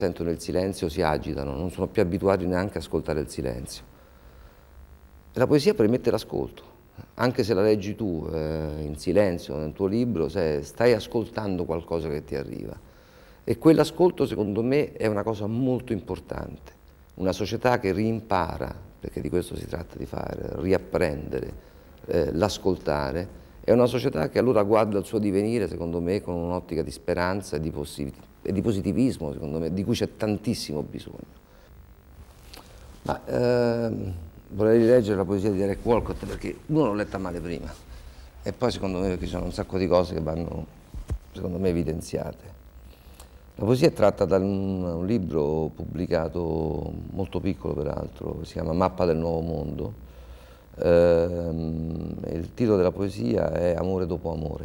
sentono il silenzio si agitano, non sono più abituati neanche a ascoltare il silenzio. E la poesia permette l'ascolto, anche se la leggi tu in silenzio nel tuo libro, stai ascoltando qualcosa che ti arriva. E quell'ascolto secondo me è una cosa molto importante. Una società che rimpara, perché di questo si tratta di fare, riapprendere l'ascoltare, è una società che allora guarda il suo divenire, secondo me, con un'ottica di speranza e di positivismo, secondo me, di cui c'è tantissimo bisogno. Ma, vorrei rileggere la poesia di Derek Walcott perché uno l'ho letta male prima e poi secondo me perché ci sono un sacco di cose che vanno, secondo me, evidenziate. La poesia è tratta da un libro pubblicato, molto piccolo peraltro, che si chiama Mappa del Nuovo Mondo. Il titolo della poesia è Amore dopo amore.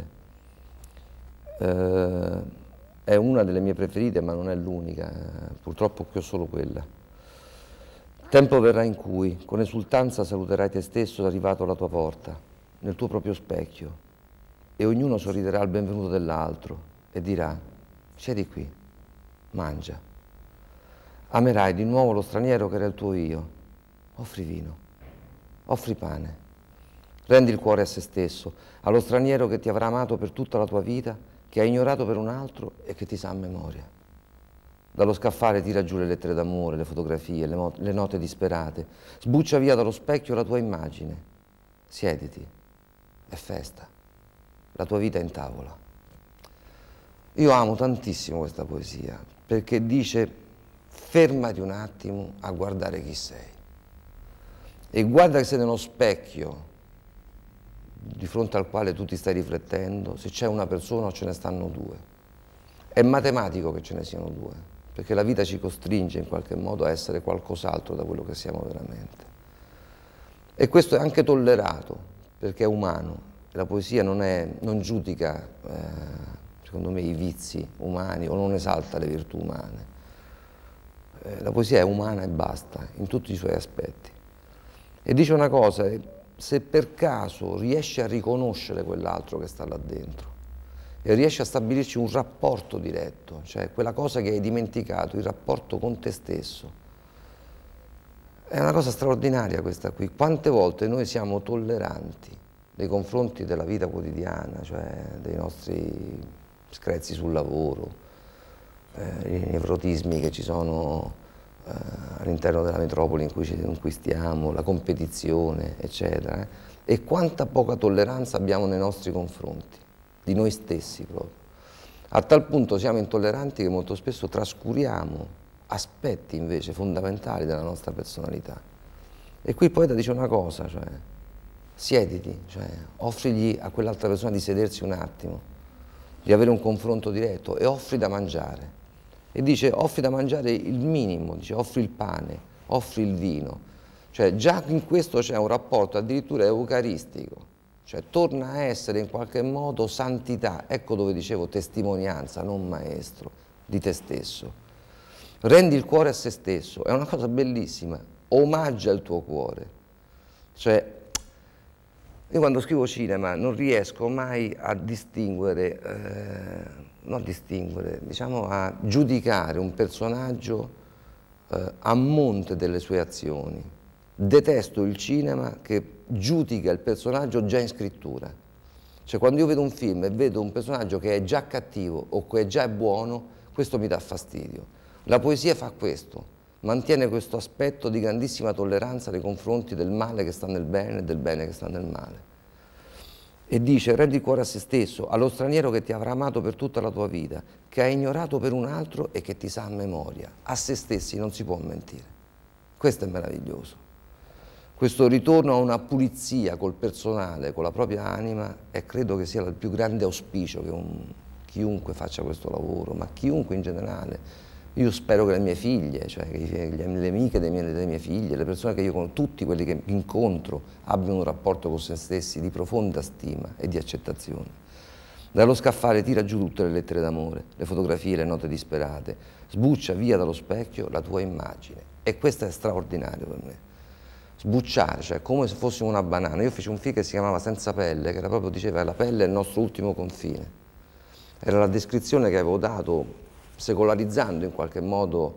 È una delle mie preferite, ma non è l'unica, purtroppo qui ho solo quella. Tempo verrà in cui, con esultanza, saluterai te stesso arrivato alla tua porta, nel tuo proprio specchio, e ognuno sorriderà al benvenuto dell'altro e dirà: siedi qui, mangia. Amerai di nuovo lo straniero che era il tuo io. Offri vino. Offri pane, rendi il cuore a se stesso, allo straniero che ti avrà amato per tutta la tua vita, che hai ignorato per un altro e che ti sa a memoria. Dallo scaffale tira giù le lettere d'amore, le fotografie, le note disperate, sbuccia via dallo specchio la tua immagine. Siediti, è festa, la tua vita è in tavola. Io amo tantissimo questa poesia, perché dice: fermati un attimo a guardare chi sei. E guarda che se nello specchio di fronte al quale tu ti stai riflettendo, se c'è una persona o ce ne stanno due. È matematico che ce ne siano due, perché la vita ci costringe in qualche modo a essere qualcos'altro da quello che siamo veramente. E questo è anche tollerato, perché è umano. La poesia non giudica, secondo me, i vizi umani o non esalta le virtù umane. La poesia è umana e basta, in tutti i suoi aspetti. E dice una cosa: se per caso riesci a riconoscere quell'altro che sta là dentro e riesci a stabilirci un rapporto diretto, cioè quella cosa che hai dimenticato, il rapporto con te stesso, è una cosa straordinaria questa qui. Quante volte noi siamo tolleranti nei confronti della vita quotidiana, cioè dei nostri screzi sul lavoro, i nevrotismi che ci sono all'interno della metropoli in cui stiamo, la competizione, eccetera, e quanta poca tolleranza abbiamo nei nostri confronti, di noi stessi proprio. A tal punto siamo intolleranti che molto spesso trascuriamo aspetti invece fondamentali della nostra personalità. E qui il poeta dice una cosa, cioè siediti, cioè offrigli a quell'altra persona di sedersi un attimo, di avere un confronto diretto e offri da mangiare. E dice: offri da mangiare il minimo, dice: offri il pane, offri il vino. Cioè già in questo c'è un rapporto addirittura eucaristico, cioè torna a essere in qualche modo santità. Ecco dove dicevo testimonianza, non maestro, di te stesso. Rendi il cuore a se stesso, è una cosa bellissima, omaggia il tuo cuore. Cioè, io quando scrivo cinema non riesco mai a distinguere, diciamo a giudicare un personaggio a monte delle sue azioni. Detesto il cinema che giudica il personaggio già in scrittura. Cioè quando io vedo un film e vedo un personaggio che è già cattivo o che già è buono, questo mi dà fastidio. La poesia fa questo, mantiene questo aspetto di grandissima tolleranza nei confronti del male che sta nel bene e del bene che sta nel male. E dice: rendi il cuore a se stesso, allo straniero che ti avrà amato per tutta la tua vita, che hai ignorato per un altro e che ti sa a memoria. A se stessi non si può mentire. Questo è meraviglioso. Questo ritorno a una pulizia col personale, con la propria anima, e credo che sia il più grande auspicio che chiunque faccia questo lavoro, ma chiunque in generale. Io spero che le mie figlie, cioè che le amiche delle mie figlie, le persone che io conosco, tutti quelli che incontro, abbiano un rapporto con se stessi di profonda stima e di accettazione. Dallo scaffale tira giù tutte le lettere d'amore, le fotografie, le note disperate, sbuccia via dallo specchio la tua immagine. E questo è straordinario per me. Sbucciare, cioè come se fossimo una banana. Io feci un film che si chiamava Senza pelle, che era proprio, diceva, la pelle è il nostro ultimo confine. Era la descrizione che avevo dato secolarizzando in qualche modo